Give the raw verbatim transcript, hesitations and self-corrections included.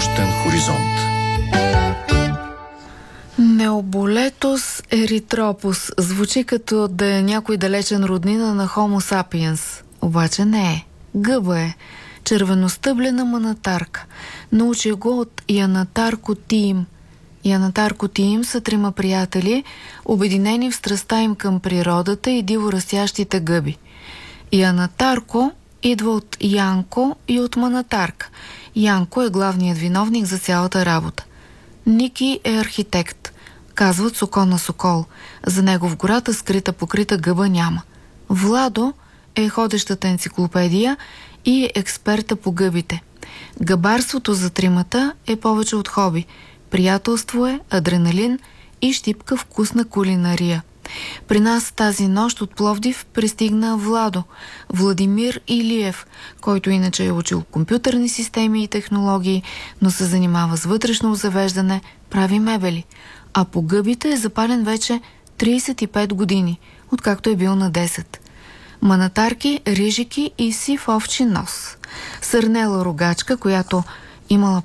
нощен хоризонт. Необолетос еритропус звучи като да е някой далечен роднина на Homo sapiens. Обаче не е. Гъба е. Червеностъблена манатарка. Научи го от Янатарко Тиим. Янатарко Тиим са трима приятели, обединени в страстта им към природата и диворастящите гъби. Янатарко идва от Янко и от манатарка. Янко е главният виновник за цялата работа. Ники е архитект. Казват Соко на Сокол. За него в гората скрита покрита гъба няма. Владо е ходещата енциклопедия и е експерта по гъбите. Гъбарството за тримата е повече от хоби. Приятелство е, адреналин и щипка вкусна кулинария. При нас тази нощ от Пловдив пристигна Владо, Владимир Илиев, който иначе е учил компютърни системи и технологии, но се занимава с вътрешно обзавеждане, прави мебели. А по гъбите е запален вече трийсет и пет години, откакто е бил на десет. Манатарки, рижики и сив овчи нос. Сърнела рогачка, която имала